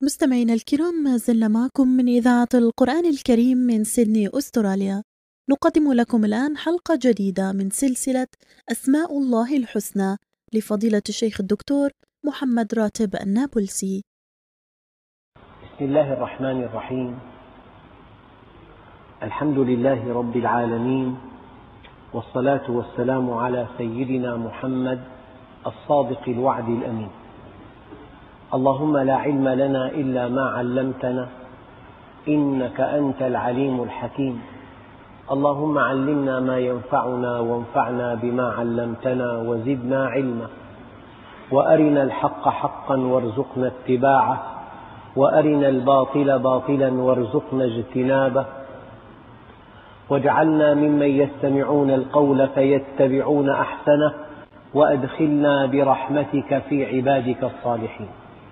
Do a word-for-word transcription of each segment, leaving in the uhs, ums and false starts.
مستمعينا الكرام، ما زلنا معكم من إذاعة القرآن الكريم من سيدني أستراليا. نقدم لكم الآن حلقة جديدة من سلسلة أسماء الله الحسنى لفضيلة الشيخ الدكتور محمد راتب النابلسي. بسم الله الرحمن الرحيم. الحمد لله رب العالمين، والصلاة والسلام على سيدنا محمد الصادق الوعد الأمين. اللهم لا علم لنا إلا ما علمتنا إنك أنت العليم الحكيم. اللهم علمنا ما ينفعنا وانفعنا بما علمتنا وزدنا علما، وأرنا الحق حقا وارزقنا اتباعه، وأرنا الباطل باطلا وارزقنا اجتنابه، واجعلنا ممن يستمعون القول فيتبعون أحسنه، وأدخلنا برحمتك في عبادك الصالحين.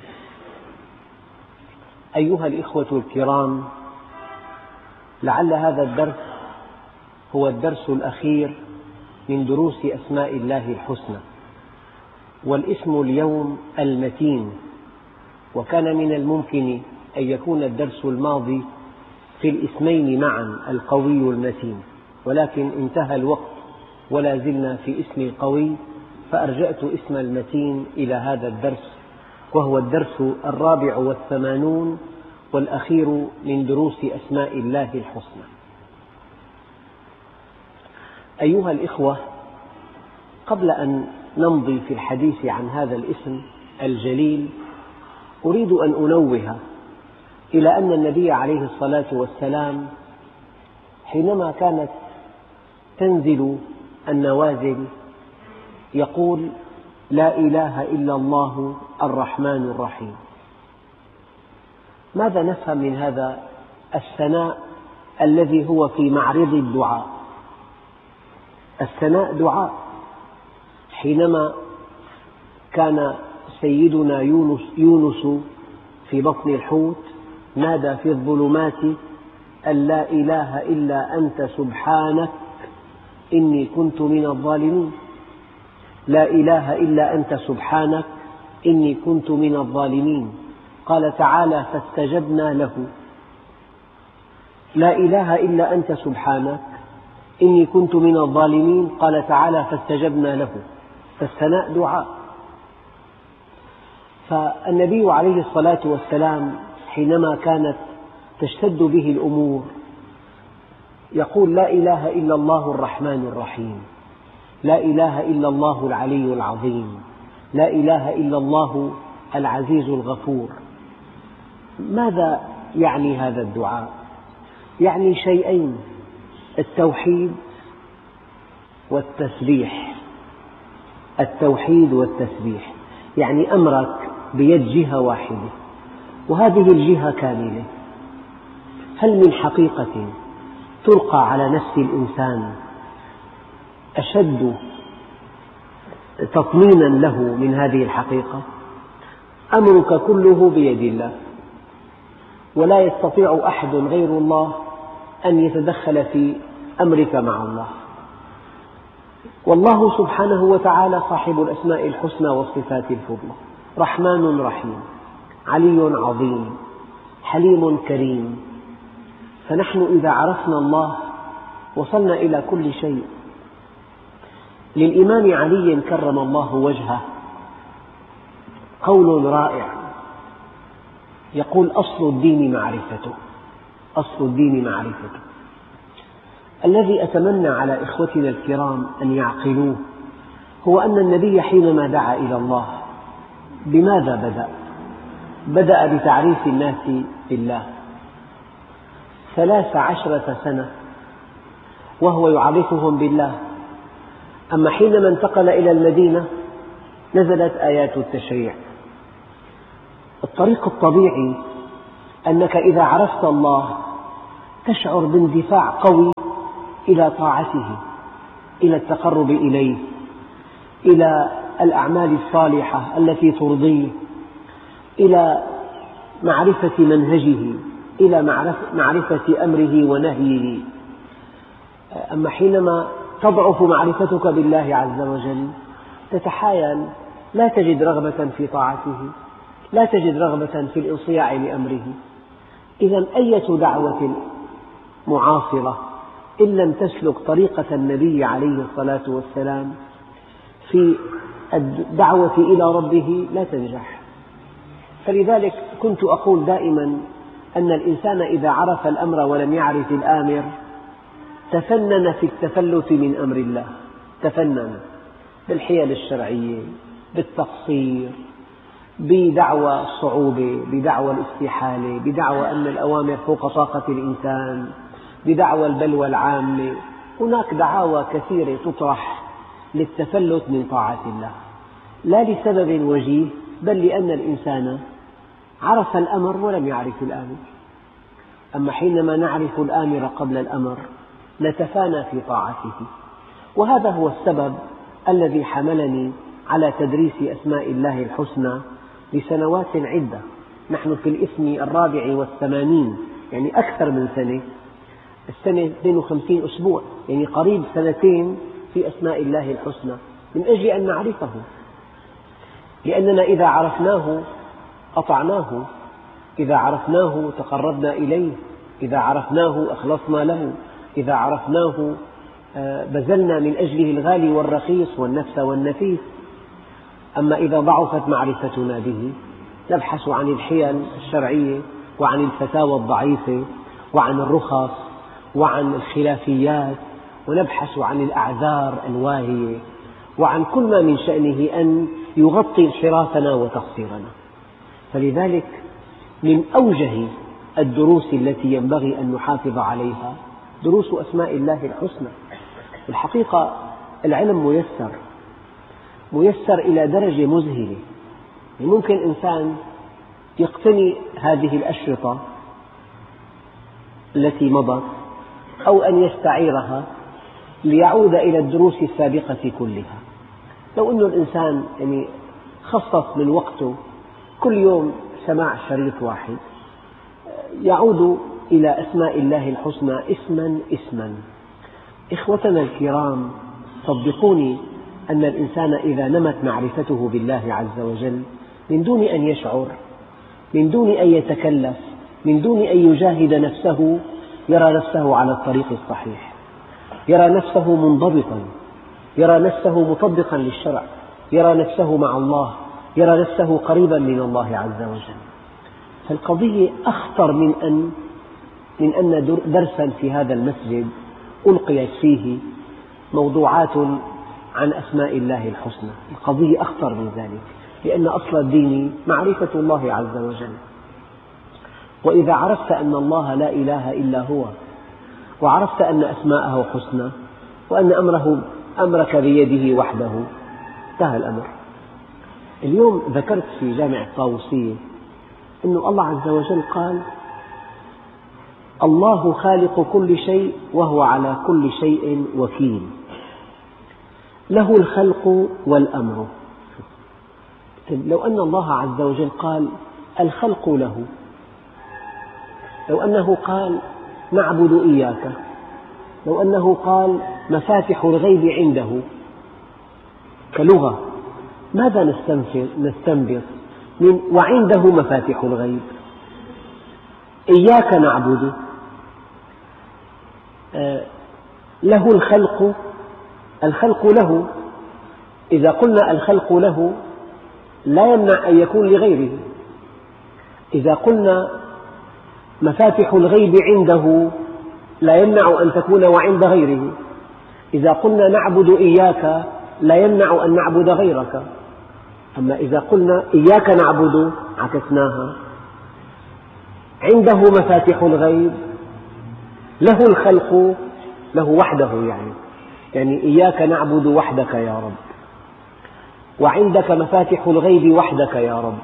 أيها الإخوة الكرام، لعل هذا الدرس هو الدرس الأخير من دروس أسماء الله الحسنى، والاسم اليوم المتين، وكان من الممكن أن يكون الدرس الماضي في الاسمين معا القوي المتين، ولكن انتهى الوقت ولا زلنا في اسم القوي، فأرجأت اسم المتين إلى هذا الدرس، وهو الدرس الرابع والثمانون والأخير من دروس أسماء الله الحسنى. أيها الإخوة، قبل أن نمضي في الحديث عن هذا الاسم الجليل، أريد أن أنوه إلى أن النبي عليه الصلاة والسلام حينما كانت تنزل النوازل يقول: لا إله إلا الله الرحمن الرحيم. ماذا نفهم من هذا الثناء الذي هو في معرض الدعاء؟ الثناء دعاء. حينما كان سيدنا يونس, يونس في بطن الحوت نادى في الظلمات أن لا إله إلا أنت سبحانك إني كنت من الظالمين. لا إله إلا أنت سبحانك إني كنت من الظالمين. قال تعالى: فاستجبنا له. لا إله إلا أنت سبحانك إني كنت من الظالمين. قال تعالى: فاستجبنا له. فالثناء دعاء. فالنبي عليه الصلاة والسلام حينما كانت تشتد به الأمور يقول: لا إله إلا الله الرحمن الرحيم، لا إله إلا الله العلي العظيم، لا إله إلا الله العزيز الغفور. ماذا يعني هذا الدعاء؟ يعني شيئين: التوحيد والتسبيح. التوحيد والتسبيح يعني أمرك بيد جهة واحدة، وهذه الجهة كاملة. هل من حقيقة تلقى على نفس الإنسان أشد تطمينا له من هذه الحقيقة؟ أمرك كله بيد الله، ولا يستطيع أحد غير الله أن يتدخل في أمرك مع الله. والله سبحانه وتعالى صاحب الأسماء الحسنى والصفات الفضلى، رحمن رحيم، علي عظيم، حليم كريم. فنحن إذا عرفنا الله وصلنا إلى كل شيء. للإمام علي كرم الله وجهه قول رائع يقول: أصل الدين معرفته. أصل الدين معرفته. الذي أتمنى على إخوتنا الكرام أن يعقلوه هو أن النبي حينما دعا إلى الله بماذا بدأ؟ بدأ بتعريف الناس بالله ثلاث عشرة سنة وهو يعرفهم بالله. أما حينما انتقل إلى المدينة نزلت آيات التشريع. الطريق الطبيعي أنك إذا عرفت الله تشعر باندفاع قوي إلى طاعته، إلى التقرب إليه، إلى الأعمال الصالحة التي ترضيه، إلى معرفة منهجه، إلى معرفة أمره ونهيه. أما حينما تضعف معرفتك بالله عز وجل تتحايل، لا تجد رغبة في طاعته، لا تجد رغبة في الانصياع لأمره. إذا أية دعوة معاصرة إن لم تسلك طريقة النبي عليه الصلاة والسلام في الدعوة إلى ربه لا تنجح. فلذلك كنت أقول دائما أن الإنسان إذا عرف الأمر ولم يعرف الآمر تفنن في التفلت من أمر الله، تفنن بالحيل الشرعية، بالتقصير، بدعوى الصعوبة، بدعوى الاستحالة، بدعوى أن الأوامر فوق طاقة الإنسان، بدعوى البلوى العامة. هناك دعاوى كثيرة تطرح للتفلت من طاعة الله، لا لسبب وجيه بل لأن الإنسان عرف الأمر ولم يعرف الآمر. أما حينما نعرف الآمر قبل الأمر نتفانى في طاعته. وهذا هو السبب الذي حملني على تدريس أسماء الله الحسنى لسنوات عدة. نحن في الإثم الرابع والثمانين، يعني أكثر من سنة، السنة اثنين وخمسين أسبوع، يعني قريب سنتين في أسماء الله الحسنى، من أجل أن نعرفه، لأننا إذا عرفناه أطعناه، إذا عرفناه تقربنا إليه، إذا عرفناه أخلصنا له، إذا عرفناه بذلنا من أجله الغالي والرخيص والنفس والنفيس. أما إذا ضعفت معرفتنا به نبحث عن الحيل الشرعية وعن الفتاوى الضعيفة وعن الرخص وعن الخلافيات، ونبحث عن الأعذار الواهية وعن كل ما من شأنه أن يغطي انحرافنا وتقصيرنا. فلذلك من أوجه الدروس التي ينبغي أن نحافظ عليها دروس أسماء الله الحسنى. الحقيقة العلم ميسر، ميسر إلى درجة مذهلة. ممكن إنسان يقتني هذه الأشرطة التي مضت أو أن يستعيرها ليعود إلى الدروس السابقة كلها. لو أن الإنسان يعني خصص من وقته كل يوم سماع شريط واحد يعود إلى أسماء الله الحسنى اسما اسما. إخوتنا الكرام، صدقوني أن الإنسان إذا نمت معرفته بالله عز وجل من دون أن يشعر، من دون أن يتكلف، من دون أن يجاهد نفسه، يرى نفسه على الطريق الصحيح، يرى نفسه منضبطا، يرى نفسه مطبقا للشرع، يرى نفسه مع الله، يرى نفسه قريبا من الله عز وجل. فالقضية أخطر من أن من أن درسا في هذا المسجد ألقيت فيه موضوعات عن أسماء الله الحسنى. القضية أخطر من ذلك، لأن أصل الدين معرفة الله عز وجل. وإذا عرفت أن الله لا إله إلا هو، وعرفت أن أسماءه حسنى، وأن أمره أمرك بيده وحده، انتهى الأمر. اليوم ذكرت في جامع الطاووسية أن الله عز وجل قال: الله خالق كل شيء وهو على كل شيء وكيل، له الخلق والأمر. لو أن الله عز وجل قال الخلق له، لو أنه قال نعبد إياك، لو أنه قال مفاتح الغيب عنده كلغة، ماذا نستنبط من وعنده مفاتح الغيب؟ إياك نعبد، آه له الخلق، الخلق له. إذا قلنا الخلق له لا يمنع أن يكون لغيره. إذا قلنا مفاتح الغيب عنده لا يمنع أن تكون وعند غيره. إذا قلنا نعبد إياك لا يمنع أن نعبد غيرك. أما إذا قلنا إياك نعبد عكسناها، عنده مفاتح الغيب، له الخلق، له وحده، يعني يعني إياك نعبد وحدك يا رب، وعندك مفاتح الغيب وحدك يا رب،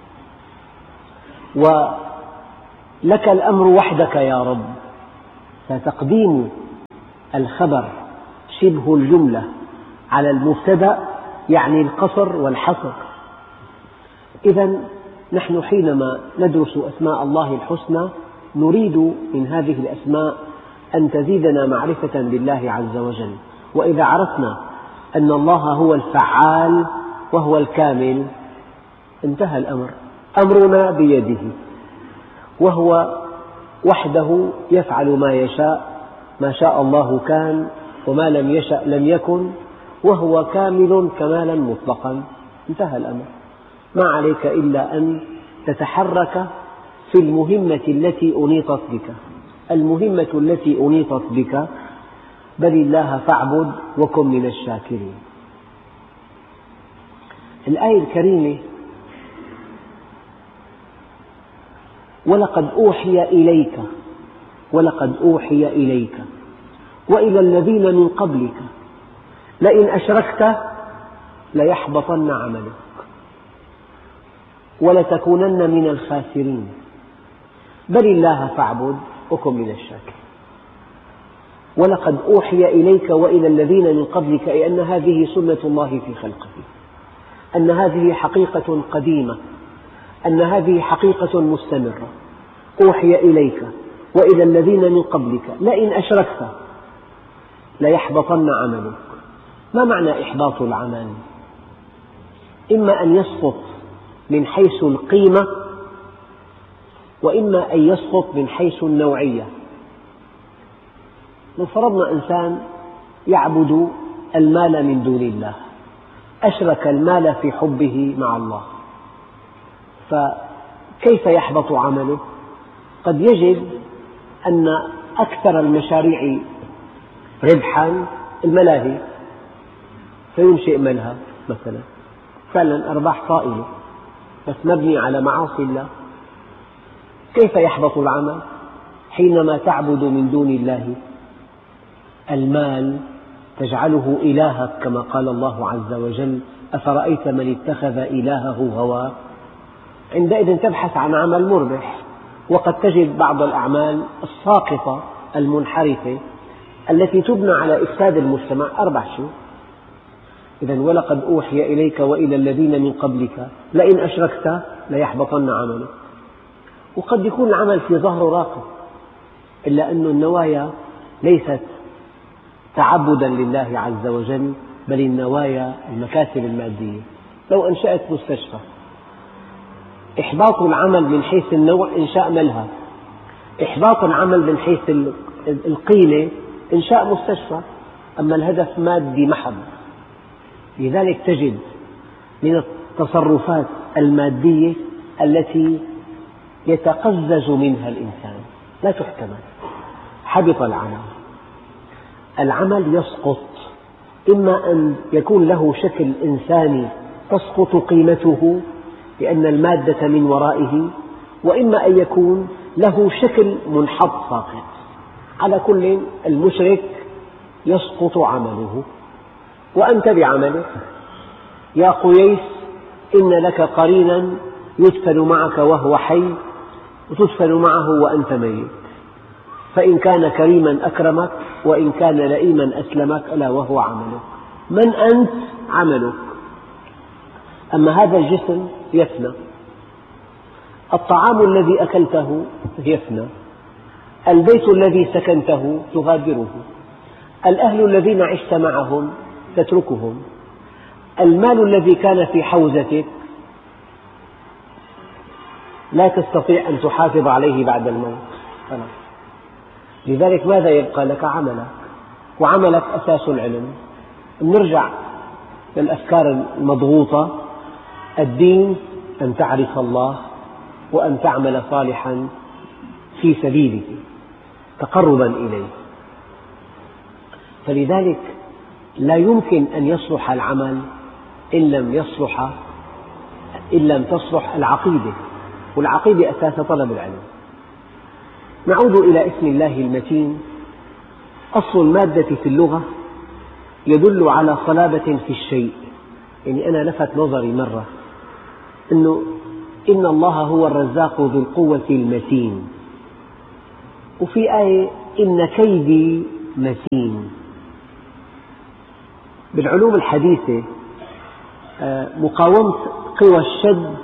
ولك الأمر وحدك يا رب. فتقديم الخبر شبه الجملة على المبتدأ يعني القصر والحصر. إذا نحن حينما ندرس أسماء الله الحسنى نريد من هذه الأسماء أن تزيدنا معرفة بالله عز وجل. وإذا عرفنا أن الله هو الفعال وهو الكامل انتهى الأمر. أمرنا بيده، وهو وحده يفعل ما يشاء، ما شاء الله كان وما لم يشأ لم يكن، وهو كامل كمالا مطلقا. انتهى الأمر، ما عليك إلا أن تتحرك في المهمة التي أنيطت بك. المهمة التي أنيطت بك بل الله فاعبد وكن من الشاكرين. الآية الكريمة ولقد أوحي إليك ولقد أوحي إليك وإلى الذين من قبلك لئن أشركت ليحبطن عملك ولتكونن من الخاسرين بل الله فاعبد وكن من الشاكرين. ولقد أوحي إليك وإلى الذين من قبلك، أي أن هذه سنة الله في خلقه، أن هذه حقيقة قديمة، أن هذه حقيقة مستمرة. أوحي إليك وإلى الذين من قبلك لئن أشركت ليحبطن عملك. ما معنى إحباط العمل؟ إما أن يسقط من حيث القيمة، وإما أن يسقط من حيث النوعية. لو فرضنا إنسان يعبد المال من دون الله، أشرك المال في حبه مع الله، فكيف يحبط عمله؟ قد يجد أن أكثر المشاريع ربحا الملاهي، فينشئ ملهى مثلا، فعلا أرباح طائلة بس مبني على معاصي الله. كيف يحبط العمل؟ حينما تعبد من دون الله المال تجعله إلهك، كما قال الله عز وجل: أفرأيت من اتخذ إلهه هواه. عندئذ تبحث عن عمل مربح، وقد تجد بعض الأعمال الساقطة المنحرفة التي تبنى على إفساد المجتمع أربح شيء. إذن ولقد أوحي إليك وإلى الذين من قبلك لئن أشركت ليحبطن عملك. وقد يكون العمل في ظهره راقي، إلا أن النوايا ليست تعبدا لله عز وجل، بل النوايا المكاسب المادية. لو أنشأت مستشفى، إحباط العمل من حيث النوع إنشاء ملهى، إحباط العمل من حيث القيمة إنشاء مستشفى، أما الهدف مادي محض. لذلك تجد من التصرفات المادية التي يتقزز منها الإنسان لا تحتمل. حبط العمل، العمل يسقط، إما أن يكون له شكل إنساني تسقط قيمته لأن المادة من ورائه، وإما أن يكون له شكل منحط ساقط. على كل، المشرك يسقط عمله وأنت بعملك. يا قيس إن لك قرينا يدفن معك وهو حي وتدفن معه وأنت ميت، فإن كان كريما أكرمك وإن كان لئيما أسلمك، ألا وهو عملك. من أنت؟ عملك. أما هذا الجسم يفنى، الطعام الذي أكلته يفنى، البيت الذي سكنته تغادره، الأهل الذين عشت معهم تتركهم، المال الذي كان في حوزتك لا تستطيع أن تحافظ عليه بعد الموت. لذلك ماذا يبقى لك؟ عملك، وعملك أساس العلم. نرجع للأفكار المضغوطة. الدين أن تعرف الله وأن تعمل صالحا في سبيله تقربا إليه. فلذلك لا يمكن أن يصلح العمل إن لم يصلح إن لم تصلح العقيدة، والعقيدة أساس طلب العلم. نعود إلى اسم الله المتين. أصل المادة في اللغة يدل على صلابة في الشيء. يعني أنا لفت نظري مرة أنه إن الله هو الرزاق ذو القوة المتين، وفي آية إن كيدي متين. بالعلوم الحديثة مقاومة قوى الشد،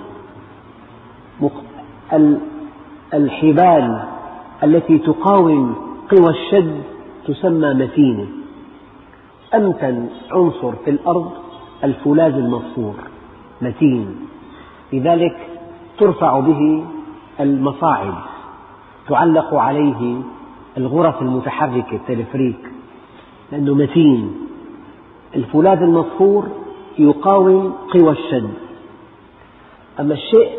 الحبال التي تقاوم قوى الشد تسمى متينة. أمتن عنصر في الأرض الفولاذ المصفور متين. لذلك ترفع به المصاعد، تعلق عليه الغرف المتحركة التلفريك لأنه متين. الفولاذ المصفور يقاوم قوى الشد، أما الشيء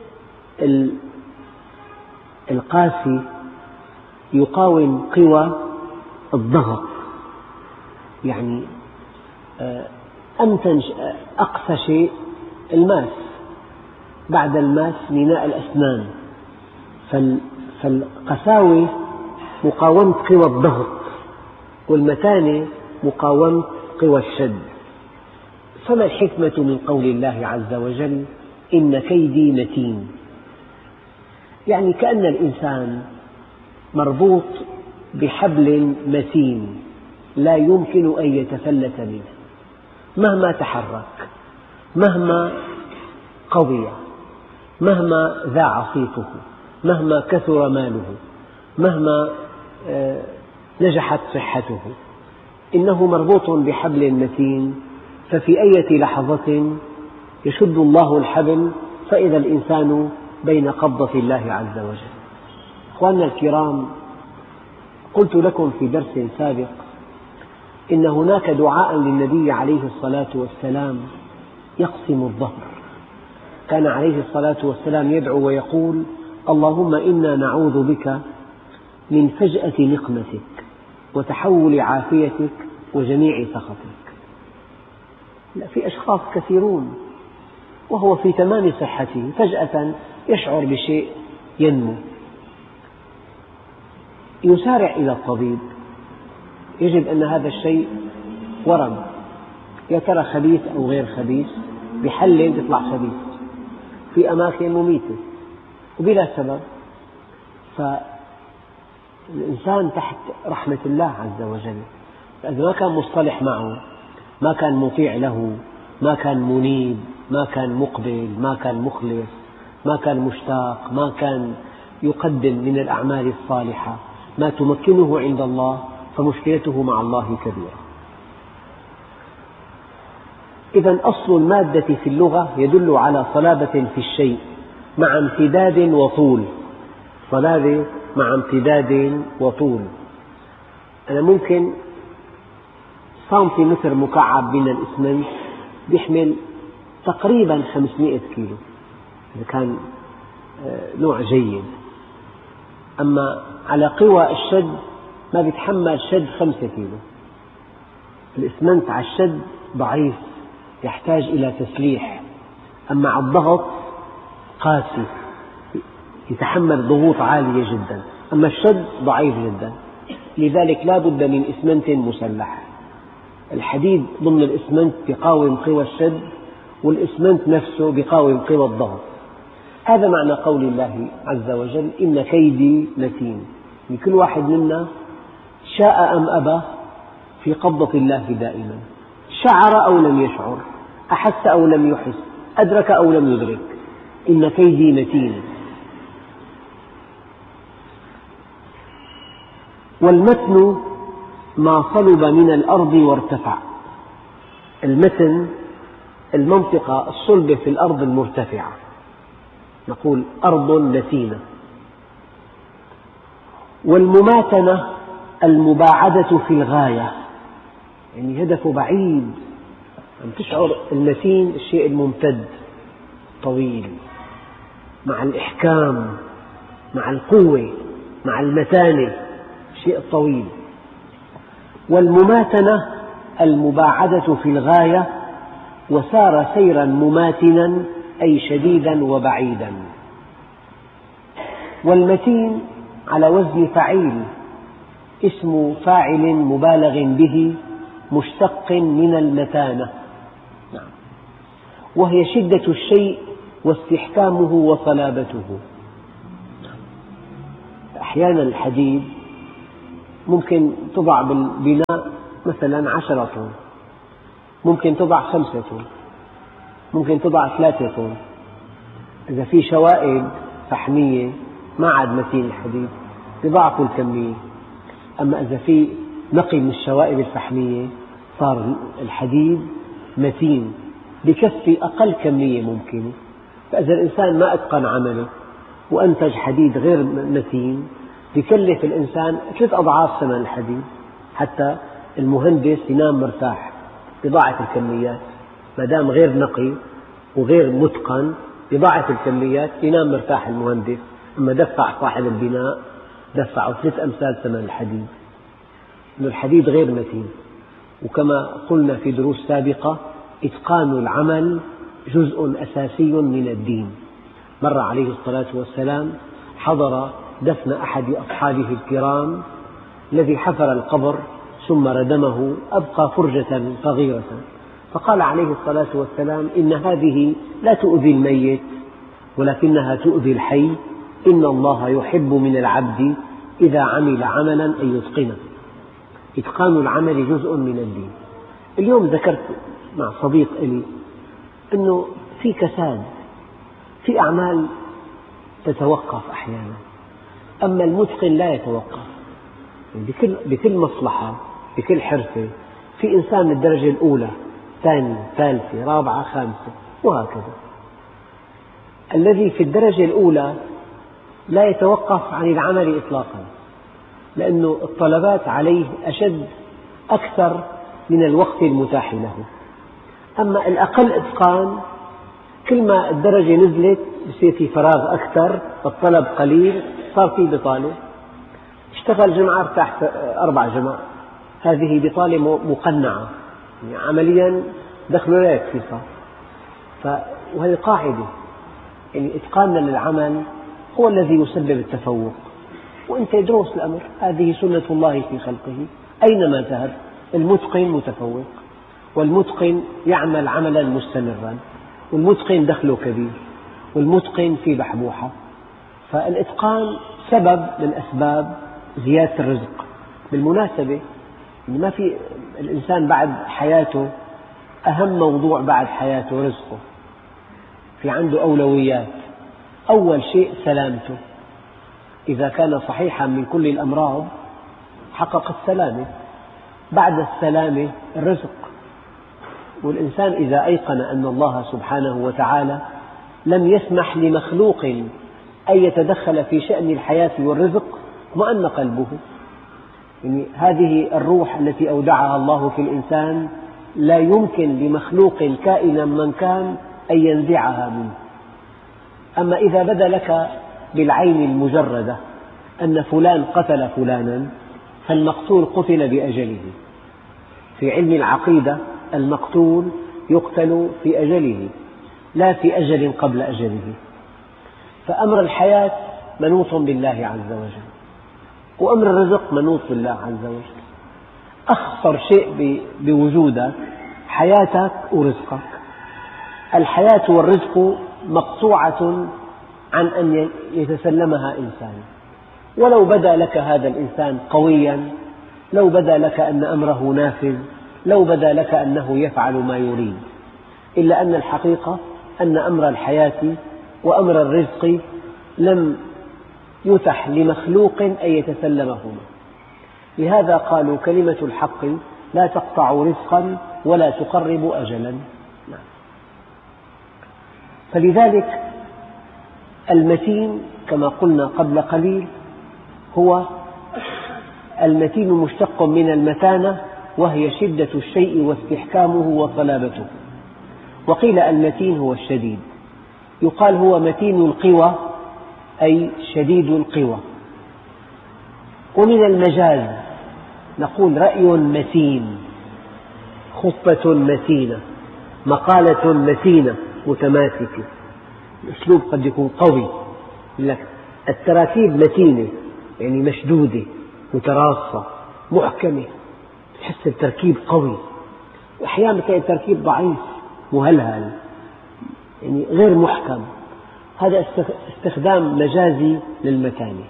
القاسي يقاوم قوى الضغط. يعني أمتن أقسى شيء الماس، بعد الماس ميناء الأسنان. فالقساوة مقاومة قوى الضغط، والمتانة مقاومة قوى الشد. فما الحكمة من قول الله عز وجل إن كيدي متين؟ يعني كأن الإنسان مربوط بحبل متين لا يمكن أن يتفلت منه، مهما تحرك، مهما قوي، مهما ذاع صيته، مهما كثر ماله، مهما نجحت صحته، إنه مربوط بحبل متين. ففي أي لحظة يشد الله الحبل فإذا الإنسان بين قبضة الله عز وجل. أخواننا الكرام، قلت لكم في درس سابق إن هناك دعاء للنبي عليه الصلاة والسلام يقسم الظهر. كان عليه الصلاة والسلام يدعو ويقول: اللهم إنا نعوذ بك من فجأة نقمتك وتحول عافيتك وجميع سخطك. لا، في أشخاص كثيرون وهو في تمام صحته فجأة يشعر بشيء ينمو، يسارع إلى الطبيب، يجد أن هذا الشيء ورم، يا ترى خبيث أو غير خبيث، بحلل يطلع خبيث في أماكن مميتة وبلا سبب. فالإنسان تحت رحمة الله عز وجل، إذا ما كان مصطلح معه، ما كان مطيع له، ما كان منيب، ما كان مقبل، ما كان مخلص، ما كان مشتاق، ما كان يقدم من الأعمال الصالحة ما تمكنه عند الله، فمشكلته مع الله كبيرة. إذن أصل المادة في اللغة يدل على صلابة في الشيء مع امتداد وطول. صلابة مع امتداد وطول. أنا ممكن سنتيمتر مكعب من الإسمنت يحمل تقريبا خمسمئة كيلو إذا كان نوع جيد، أما على قوى الشد ما بيتحمل شد خمسة كيلو. الإسمنت على الشد ضعيف يحتاج إلى تسليح، أما على الضغط قاسي يتحمل ضغوط عالية جدا، أما الشد ضعيف جدا. لذلك لا بد من إسمنت مسلح. الحديد ضمن الإسمنت يقاوم قوى الشد، والإسمنت نفسه يقاوم قوى الضغط. هذا معنى قول الله عز وجل إن كيدي متين. كل واحد منا شاء أم أبى في قبضة الله دائما، شعر أو لم يشعر، أحس أو لم يحس، أدرك أو لم يدرك، إن كيدي متين. والمتن ما صلب من الأرض وارتفع. المتن المنطقة الصلبة في الأرض المرتفعة، نقول أرض متينة. والمماتنة المباعدة في الغاية، يعني هدفه بعيد، أن تشعر المتين الشيء الممتد طويل، مع الإحكام، مع القوة، مع المتانة، الشيء الطويل. والمماتنة المباعدة في الغاية، وسار سيرا مماتنا أي شديدا وبعيدا. والمتين على وزن فعيل، اسم فاعل مبالغ به مشتق من المتانة، وهي شدة الشيء واستحكامه وصلابته. أحيانا الحديد ممكن تضع بالبناء مثلا عشرة طن، ممكن تضع خمسة طن، ممكن تضع ثلاثة طن. إذا في شوائب فحمية ما عاد متين الحديد، بضعف الكمية. أما إذا في نقي من الشوائب الفحمية صار الحديد متين، بكفي أقل كمية ممكنة، فإذا الإنسان ما أتقن عمله وأنتج حديد غير متين يكلف الإنسان ثلاث أضعاف ثمن الحديد، حتى المهندس ينام مرتاح بضاعة الكميات، ما دام غير نقي وغير متقن بضاعة الكميات ينام مرتاح المهندس. أما دفع صاحب البناء دفعه ثلاث أمثال ثمن الحديد، إنه الحديد غير متين. وكما قلنا في دروس سابقة إتقان العمل جزء أساسي من الدين. مر عليه الصلاة والسلام حضر دفن أحد أصحابه الكرام الذي حفر القبر ثم ردمه، أبقى فرجة صغيرة، فقال عليه الصلاة والسلام: إن هذه لا تؤذي الميت ولكنها تؤذي الحي، إن الله يحب من العبد إذا عمل عملا أن يتقنه. إتقان العمل جزء من الدين. اليوم ذكرت مع صديق لي أنه في كساد، في أعمال تتوقف أحيانا، أما المتقن لا يتوقف. بكل, بكل مصلحة، بكل حرفة، في إنسان من الدرجة الأولى، ثانية، ثالثة، رابعة، خامسة، وهكذا. الذي في الدرجة الأولى لا يتوقف عن العمل إطلاقا، لأن الطلبات عليه أشد أكثر من الوقت المتاح له. أما الأقل إتقان، كل ما الدرجة نزلت بصير في فراغ أكثر، الطلب قليل، صار في بطالة. اشتغل جمعة ارتاح أربع جمع، هذه بطالة مقنعة، يعني عمليا دخله لا يكفي صار. وهذه قاعدة، يعني إتقاننا للعمل هو الذي يسبب التفوق. وأنت يدرس الأمر، هذه سنة الله في خلقه أينما ذهب. المتقن متفوق، والمتقن يعمل عملا مستمرا، والمتقن دخله كبير، والمتقن في بحبوحة. فالإتقان سبب من أسباب زيادة الرزق. بالمناسبة ما في الإنسان بعد حياته أهم موضوع بعد حياته رزقه، في عنده أولويات. أول شيء سلامته، إذا كان صحيحا من كل الأمراض حقق السلامة. بعد السلامة الرزق. والإنسان إذا أيقن أن الله سبحانه وتعالى لم يسمح لمخلوق أن يتدخل في شأن الحياة والرزق اطمأن قلبه. يعني هذه الروح التي أودعها الله في الإنسان لا يمكن لمخلوق كائنا من كان أن ينزعها منه. أما إذا بدا لك بالعين المجردة أن فلان قتل فلانا، فالمقتول قتل بأجله. في علم العقيدة المقتول يقتل في أجله لا في أجل قبل أجله. فأمر الحياة منوط بالله عز وجل، وأمر الرزق منوط بالله عز وجل. أخطر شيء بوجودك حياتك ورزقك. الحياة والرزق مقطوعة عن أن يتسلمها إنسان، ولو بدا لك هذا الإنسان قويا، لو بدا لك أن أمره نافذ، لو بدا لك أنه يفعل ما يريد، إلا أن الحقيقة أن أمر الحياة وأمر الرزق لم يتح لمخلوق أن يتسلمهما. لهذا قالوا: كلمة الحق لا تقطع رزقا ولا تقرب أجلا. فلذلك المتين كما قلنا قبل قليل هو المتين مشتق من المتانة، وهي شدة الشيء واستحكامه وصلابته. وقيل المتين هو الشديد، يقال هو متين القوى أي شديد القوى. ومن المجاز نقول رأي متين، خطة متينة، مقالة متينة متماسكة. الأسلوب قد يكون قوي، لك التراكيب متينة يعني مشدودة متراصة محكمة، تحس التركيب قوي. وأحيانا تلاقي التركيب ضعيف مهلهل يعني غير محكم. هذا استخدام مجازي للمتانة.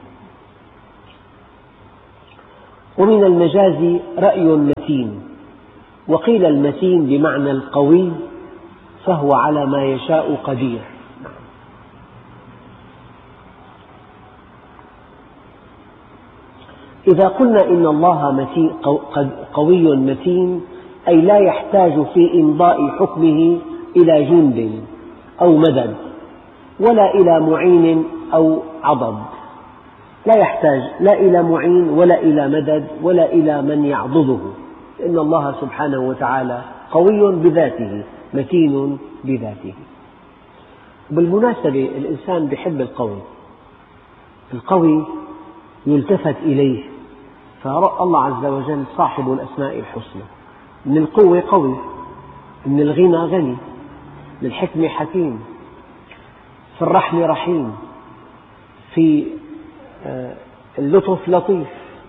ومن المجاز رأي متين، وقيل المتين بمعنى القوي، فهو على ما يشاء قدير. إذا قلنا إن الله متين قوي متين، أي لا يحتاج في إمضاء حكمه إلى جند أو مدد، ولا إلى معين أو عضد، لا يحتاج لا إلى معين ولا إلى مدد ولا إلى من يعضده، لأن الله سبحانه وتعالى قوي بذاته متين بذاته. بالمناسبة الإنسان يحب القوي، القوي يلتفت إليه، فالله عز وجل صاحب الأسماء الحسنى، من القوة قوي، من الغنى غني، من الحكمة حكيم، في الرحمة رحيم، في اللطف لطيف.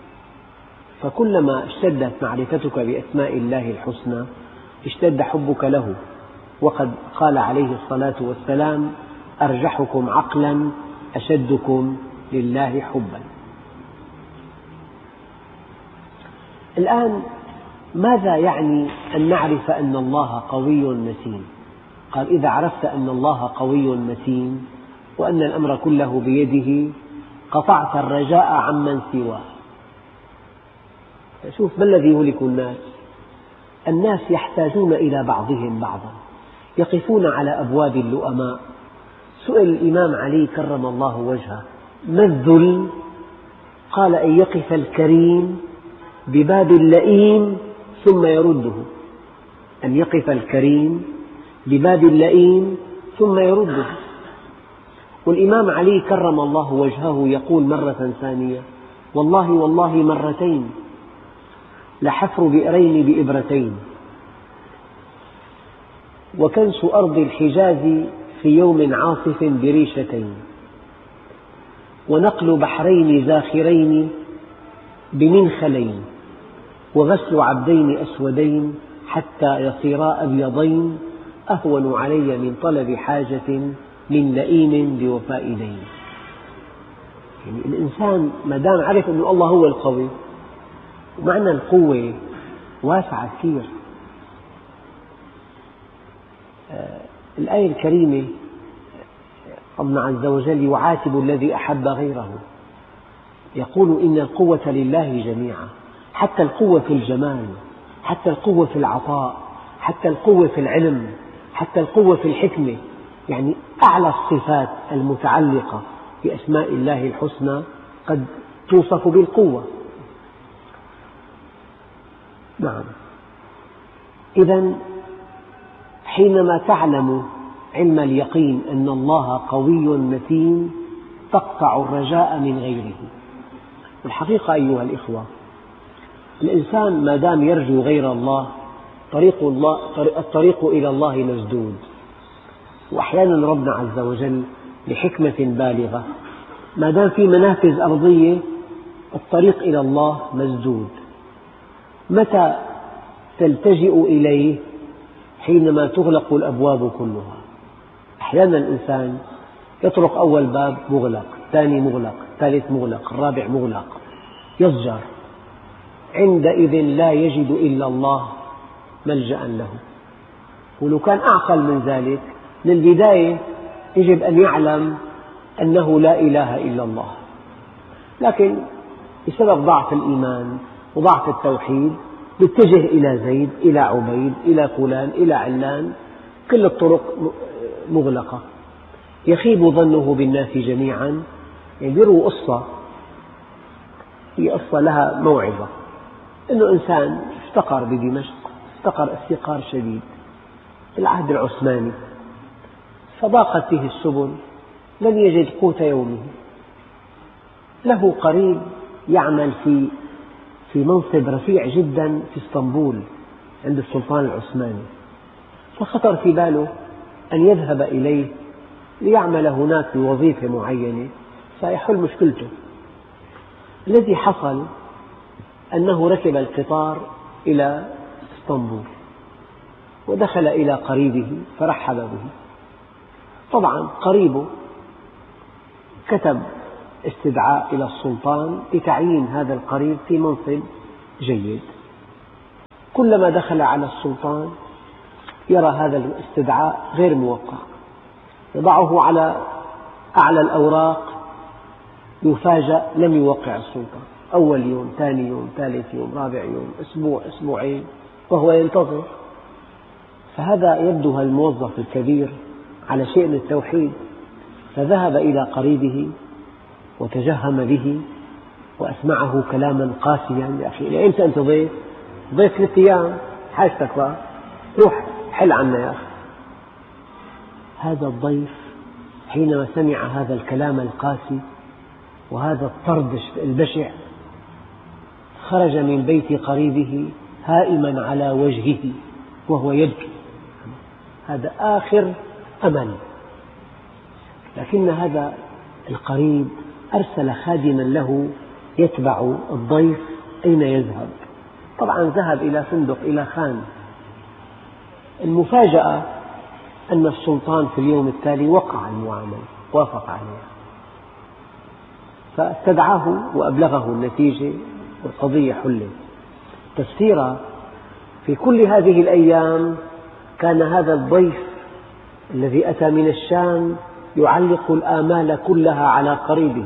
فكلما اشتدت معرفتك بأسماء الله الحسنى اشتد حبك له. وقد قال عليه الصلاة والسلام: أرجحكم عقلا أشدكم لله حبا. الآن ماذا يعني أن نعرف أن الله قوي متين؟ قال: إذا عرفت أن الله قوي متين وأن الأمر كله بيده قطعت الرجاء عمن سواه. شوف ما الذي يهلك الناس؟ الناس يحتاجون إلى بعضهم بعضا، يقفون على أبواب اللؤماء. سئل الإمام علي كرم الله وجهه: ما الذل؟ قال: أن يقف الكريم بباب اللئيم ثم يرده. أن يقف الكريم بباب اللئيم ثم يرده. والإمام علي كرم الله وجهه يقول مرة ثانية: والله والله مرتين لحفر بئرين بإبرتين، وكنس أرض الحجاز في يوم عاصف بريشتين، ونقل بحرين زاخرين بمنخلين، وغسل عبدين أسودين حتى يصيرا أبيضين، أهون علي من طلب حاجة من لئيم بوفاء دين. يعني الإنسان ما دام عرف أن الله هو القوي، ومعنى القوة واسعة كثير. الآية الكريمة الله عز وجل يعاتب الذي أحب غيره، يقول: إن القوة لله جميعا، حتى القوة في الجمال، حتى القوة في العطاء، حتى القوة في العلم، حتى القوة في الحكمة. يعني أعلى الصفات المتعلقة بأسماء الله الحسنى قد توصف بالقوة. نعم. إذن حينما تعلم علم اليقين أن الله قوي متين تقطع الرجاء من غيره. والحقيقة أيها الإخوة، الإنسان ما دام يرجو غير الله طريق الله الطريق إلى الله مسدود. وأحيانا ربنا عز وجل لحكمة بالغة ما دام في منافذ أرضية الطريق إلى الله مسدود. متى تلتجئ إليه؟ حينما تغلق الأبواب كلها. أحيانا الإنسان يطرق أول باب مغلق، الثاني مغلق، الثالث مغلق، الرابع مغلق، يضجر. عندئذ لا يجد إلا الله ملجأ له. ولو كان أعقل من ذلك من البداية يجب أن يعلم أنه لا إله إلا الله، لكن بسبب ضعف الإيمان وضعف التوحيد يتجه إلى زيد، إلى عبيد، إلى فلان، إلى علان، كل الطرق مغلقة. يخيب ظنه بالناس جميعا. يرووا قصة، هي قصة لها موعظة، أنه إنسان افتقر بدمشق، افتقر افتقار شديد في العهد العثماني، فضاقت به السبل، لم يجد قوت يومه. له قريب يعمل في في منصب رفيع جدا في اسطنبول عند السلطان العثماني، فخطر في باله أن يذهب إليه ليعمل هناك بوظيفة معينة فيحل مشكلته. الذي حصل أنه ركب القطار إلى اسطنبول ودخل إلى قريبه فرحب به. طبعا قريبه كتب استدعاء إلى السلطان لتعيين هذا القريب في منصب جيد. كلما دخل على السلطان يرى هذا الاستدعاء غير موقع، يضعه على أعلى الأوراق، يفاجأ لم يوقع السلطان. أول يوم، ثاني يوم، ثالث يوم، رابع يوم، أسبوع، أسبوعين، وهو ينتظر. فهذا يبدو الموظف الكبير على شيء من التوحيد، فذهب إلى قريبه وتجهم به وأسمعه كلاما قاسيا: يا أخي إلى إمتى أنت ضيف؟ ضيف ثلاثة أيام، حاجتك بقى، روح حل عنا يا أخي. هذا الضيف حينما سمع هذا الكلام القاسي وهذا الطرد البشع خرج من بيت قريبه هائما على وجهه وهو يبكي. هذا آخر أمل. لكن هذا القريب أرسل خادما له يتبع الضيف أين يذهب. طبعا ذهب إلى فندق، إلى خان. المفاجأة أن السلطان في اليوم التالي وقع المعاملة، وافق عليها، فاستدعاه وأبلغه النتيجة والقضية حلت. تفسيرها: في كل هذه الأيام كان هذا الضيف الذي أتى من الشام يعلق الآمال كلها على قريبه،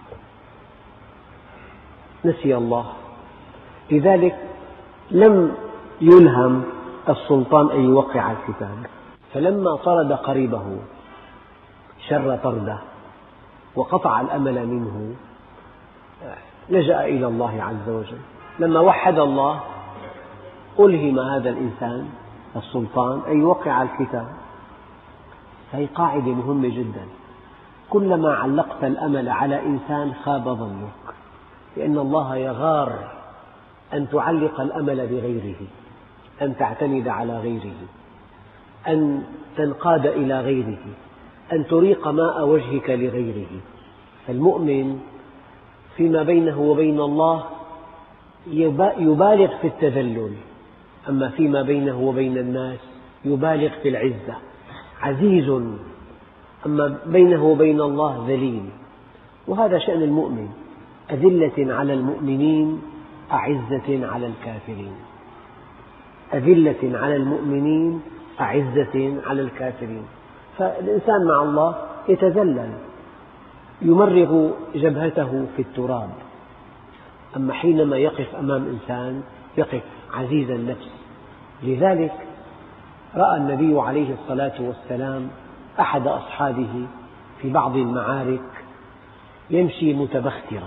نسي الله. لذلك لم يلهم السلطان أن يوقع الكتاب، فلما طرد قريبه شر طرده وقطع الأمل منه لجأ إلى الله عز وجل. لما وحد الله ألهم هذا الإنسان السلطان أن يوقع الكتاب. هذه قاعدة مهمة جدا: كلما علقت الأمل على إنسان خاب ظنك، لأن الله يغار أن تعلق الأمل بغيره، أن تعتمد على غيره، أن تنقاد إلى غيره، أن تريق ماء وجهك لغيره. فالمؤمن فيما بينه وبين الله يبالغ في التذلل، أما فيما بينه وبين الناس يبالغ في العزة، عزيز، أما بينه وبين الله ذليل. وهذا شأن المؤمن: أذلة على المؤمنين أعزة على الكافرين، أذلة على المؤمنين أعزة على الكافرين. فالإنسان مع الله يتذلل، يمرغ جبهته في التراب. أما حينما يقف أمام إنسان يقف عزيز النفس. لذلك رأى النبي عليه الصلاة والسلام أحد أصحابه في بعض المعارك يمشي متبخترا،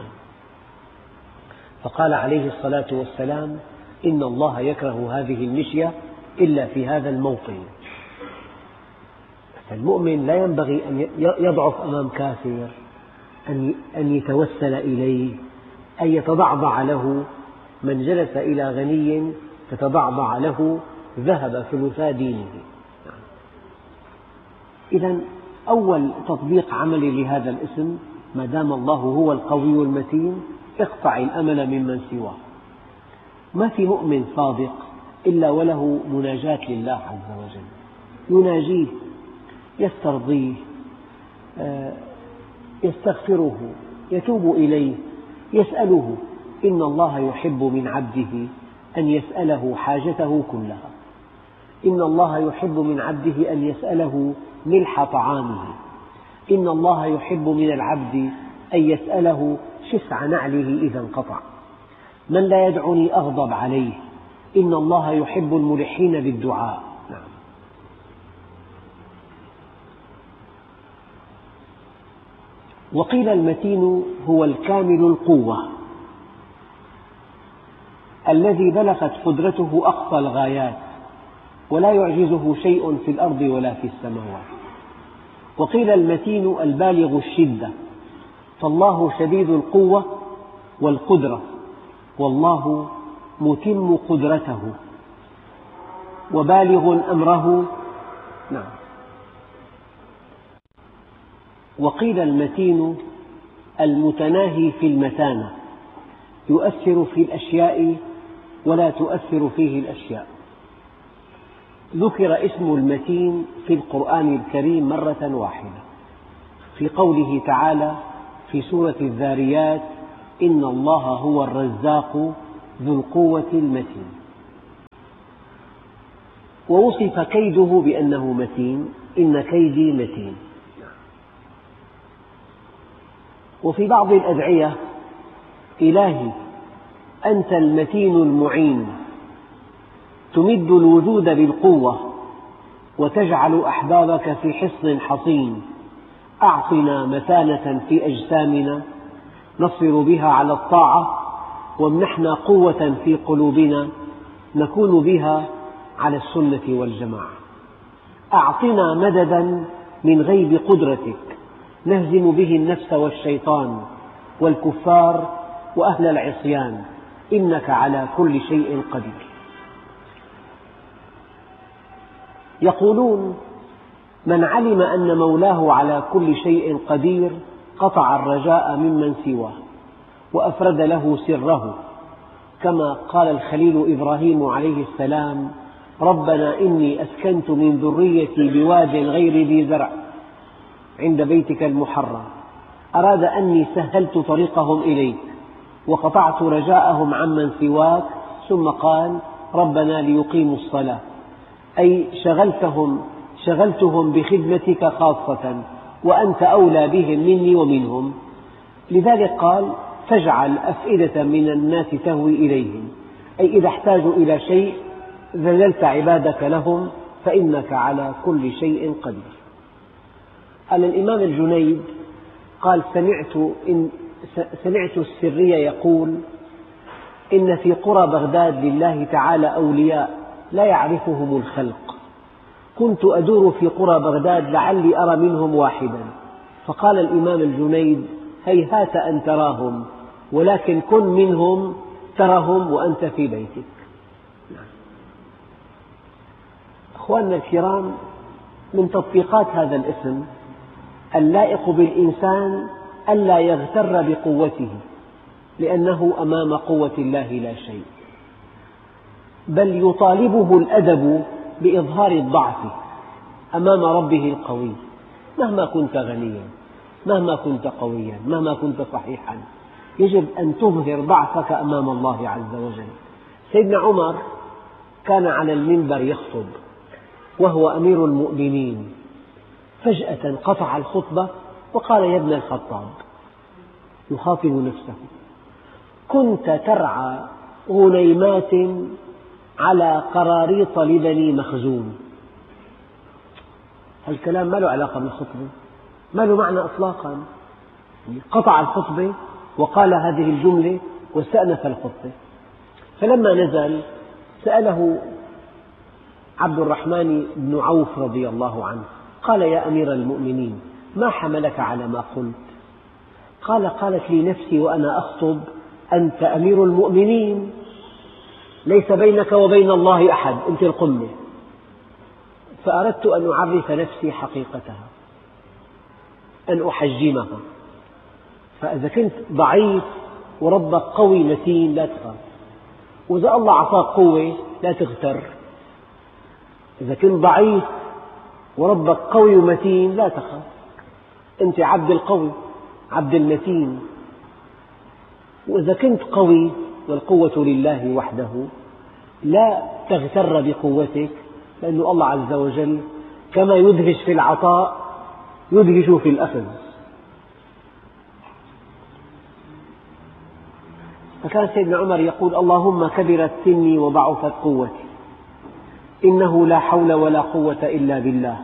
فقال عليه الصلاة والسلام: إن الله يكره هذه المشية إلا في هذا الموطن. فالمؤمن لا ينبغي أن يضعف أمام كافر، أن يتوسل إليه، أن يتضعضع له. من جلس إلى غني تتضعضع له ذهب ثلثا دينه. إذن أول تطبيق عملي لهذا الاسم: ما دام الله هو القوي المتين اقطع الأمل ممن سواه. ما في مؤمن صادق إلا وله مناجاة لله عز وجل، يناجيه، يسترضيه، يستغفره، يتوب إليه، يسأله. إن الله يحب من عبده أن يسأله حاجته كلها. إن الله يحب من عبده أن يسأله ملح طعامه. إن الله يحب من العبد أن يسأله شسع نعله إذا انقطع. من لا يدعني أغضب عليه. إن الله يحب الملحين بالدعاء. نعم. وقيل المتين هو الكامل القوة الذي بلغت قدرته أقصى الغايات ولا يعجزه شيء في الأرض ولا في السماوات. وقيل المتين البالغ الشدة، فالله شديد القوة والقدرة، والله متم قدرته وبالغ أمره. نعم. وقيل المتين المتناهي في المتانة، يؤثر في الأشياء ولا تؤثر فيه الأشياء. ذكر اسم المتين في القرآن الكريم مرة واحدة في قوله تعالى في سورة الذاريات: إن الله هو الرزاق ذو القوة المتين. ووصف كيده بأنه متين: إن كيدي متين. وفي بعض الأدعية: إلهي أنت المتين المعين، تمد الوجود بالقوة وتجعل أحبابك في حصن حصين، أعطنا متانة في أجسامنا نصبر بها على الطاعة، وامنحنا قوة في قلوبنا نكون بها على السنة والجماعة. أعطنا مددا من غيب قدرتك نهزم به النفس والشيطان والكفار وأهل العصيان، إنك على كل شيء قدير. يقولون: من علم أن مولاه على كل شيء قدير قطع الرجاء ممن سواه وأفرد له سره، كما قال الخليل إبراهيم عليه السلام: ربنا إني أسكنت من ذريتي بواد غير ذي زرع عند بيتك المحرم، أراد أني سهلت طريقهم إليك وقطعت رجاءهم عمن سواك، ثم قال: ربنا ليقيموا الصلاة، أي شغلتهم شغلتهم بخدمتك خاصة، وأنت أولى بهم مني ومنهم. لذلك قال: فاجعل أفئدة من الناس تهوي إليهم، أي إذا احتاجوا إلى شيء ذللت عبادك لهم، فإنك على كل شيء قدير. قال الإمام الجنيد قال: سمعت, إن سمعت السري يقول: إن في قرى بغداد لله تعالى أولياء لا يعرفهم الخلق، كنت أدور في قرى بغداد لعلي أرى منهم واحدا، فقال الإمام الجنيد: هيهات أن تراهم، ولكن كن منهم ترهم وأنت في بيتك. أخواننا الكرام، من تطبيقات هذا الاسم اللائق بالإنسان ألا يغتر بقوته، لأنه أمام قوة الله لا شيء، بل يطالبه الأدب بإظهار الضعف أمام ربه القوي. مهما كنت غنيا، مهما كنت قويا، مهما كنت صحيحا، يجب أن تظهر ضعفك أمام الله عز وجل. سيدنا عمر كان على المنبر يخطب وهو أمير المؤمنين، فجأة قطع الخطبة وقال: يا ابن الخطاب، يخاطب نفسه: كنت ترعى غنيمات على قراريط لبني مخزوم. هالكلام ما له علاقة بالخطبة، ما له معنى إطلاقا. قطع الخطبة وقال هذه الجملة واستأنف الخطبة. فلما نزل سأله عبد الرحمن بن عوف رضي الله عنه، قال: يا أمير المؤمنين، ما حملك على ما قلت؟ قال: قالت لي نفسي وأنا أخطب: أنت أمير المؤمنين، ليس بينك وبين الله أحد، أنت القمة، فأردت أن أعرف نفسي حقيقتها، أن أحجمها. فإذا كنت ضعيف وربك قوي متين لا تخاف، وإذا الله أعطاك قوة لا تغتر. إذا كنت ضعيف وربك قوي ومتين لا تخاف، أنت عبد القوي عبد المتين. وإذا كنت قوي والقوة لله وحده لا تغتر بقوتك، لأن الله عز وجل كما يدهش في العطاء يدهش في الأخذ. فكان سيدنا عمر يقول: اللهم كبرت سني وضعفت قوتي، إنه لا حول ولا قوة إلا بالله.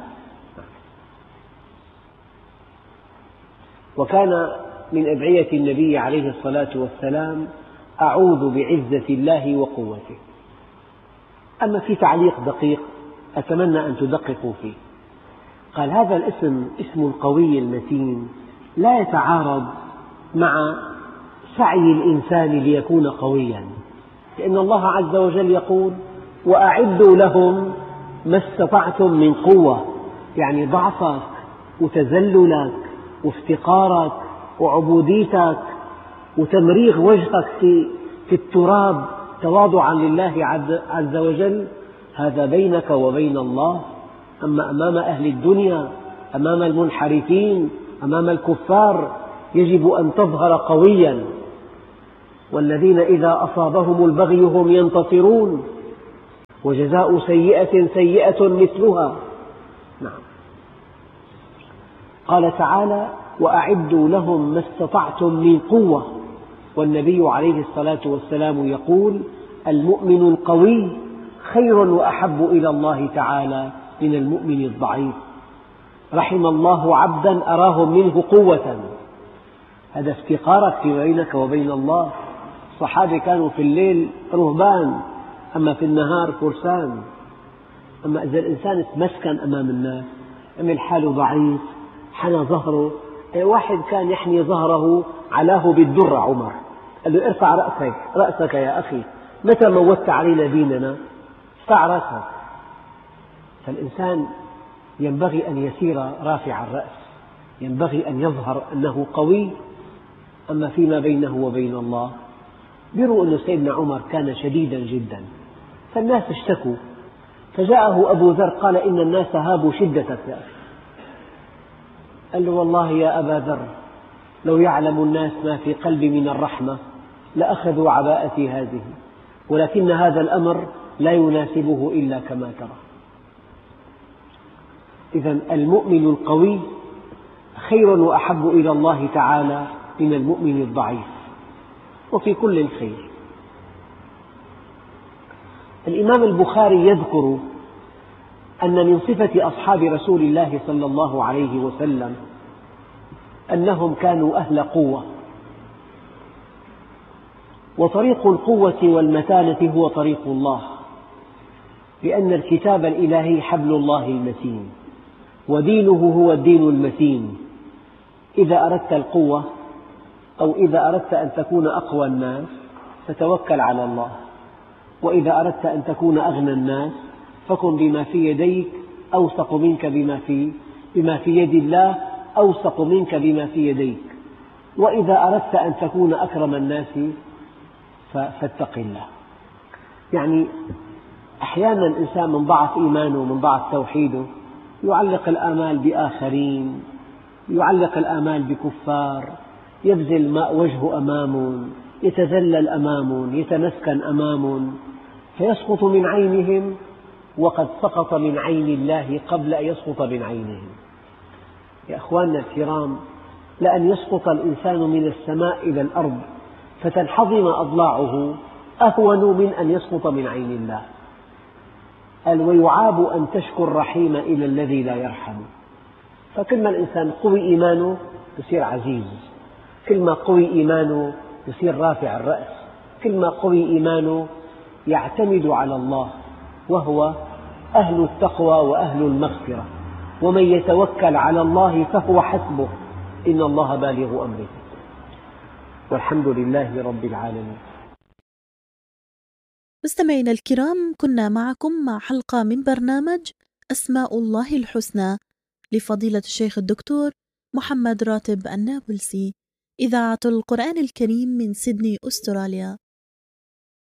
وكان من أدعية النبي عليه الصلاة والسلام: أعوذ بعزة الله وقوته. أما في تعليق دقيق أتمنى أن تدققوا فيه. قال: هذا الاسم اسم القوي المتين لا يتعارض مع سعي الإنسان ليكون قويا، لأن الله عز وجل يقول: وأعدوا لهم ما استطعتم من قوة، يعني ضعفك وتذللك وافتقارك وعبوديتك وتمريغ وجهك في التراب تواضعا لله عز وجل، هذا بينك وبين الله. أما أمام أهل الدنيا، أمام المنحرفين، أمام الكفار، يجب أن تظهر قويا. والذين إذا أصابهم البغي هم ينتصرون، وجزاء سيئة سيئة مثلها. نعم. قال تعالى: وأعدوا لهم ما استطعتم من قوة. والنبي عليه الصلاة والسلام يقول: المؤمن القوي خير وأحب إلى الله تعالى من المؤمن الضعيف. رحم الله عبدا أراهم منه قوة. هذا افتقارك فيما بينك وبين الله. الصحابة كانوا في الليل رهبان، أما في النهار فرسان. أما إذا الإنسان تمسكن أمام الناس، عمل حاله ضعيف، حنى ظهره. واحد كان يحني ظهره علاه بالدرة، عمر قال له ارفع رأسك رأسك يا أخي، متى موتت علينا ديننا؟ ارفع رأسك. فالإنسان ينبغي أن يسير رافع الرأس، ينبغي أن يظهر أنه قوي. أما فيما بينه وبين الله، بيروا أن سيدنا عمر كان شديدا جدا، فالناس اشتكوا، فجاءه أبو ذر قال إن الناس هابوا شدتك يا أخي. قال له والله يا أبا ذر، لو يعلم الناس ما في قلبي من الرحمة لأخذوا عباءتي هذه، ولكن هذا الأمر لا يناسبه إلا كما ترى. إذن المؤمن القوي خير وأحب إلى الله تعالى من المؤمن الضعيف، وفي كل الخير. الإمام البخاري يذكر أن من صفة أصحاب رسول الله صلى الله عليه وسلم أنهم كانوا أهل قوة، وطريق القوة والمتانة هو طريق الله، لأن الكتاب الإلهي حبل الله المتين، ودينه هو الدين المتين. إذا أردت القوة أو إذا أردت أن تكون أقوى الناس فتوكل على الله، وإذا أردت أن تكون أغنى الناس فكن بما في يديك أوثق منك بما في بما في يد الله أوثق منك بما في يديك، وإذا أردت أن تكون أكرم الناس فاتق الله. يعني أحيانا الإنسان من ضعف إيمانه من ضعف توحيده يعلق الآمال بآخرين، يعلق الآمال بكفار، يبذل ماء وجهه أمامهم، يتذلل أمامهم، يتمسكن أمامهم، فيسقط من عينهم وقد سقط من عين الله قبل أن يسقط من عينهم. يا أخواننا الكرام، لأن يسقط الإنسان من السماء إلى الأرض فتنحضن أضلاعه أهون من أن يسقط من عين الله. قال ويعاب أن تشكو الرحيم إلى الذي لا يرحم. فكل ما الإنسان قوي إيمانه يصير عزيز، كل ما قوي إيمانه يصير رافع الرأس، كل ما قوي إيمانه يعتمد على الله، وهو أهل التقوى وأهل المغفرة. ومن يتوكل على الله فهو حسبه، إن الله بالغ أمره. والحمد لله رب العالمين. مستمعينا الكرام، كنا معكم مع حلقة من برنامج أسماء الله الحسنى لفضيلة الشيخ الدكتور محمد راتب النابلسي، إذاعة القرآن الكريم من سيدني أستراليا.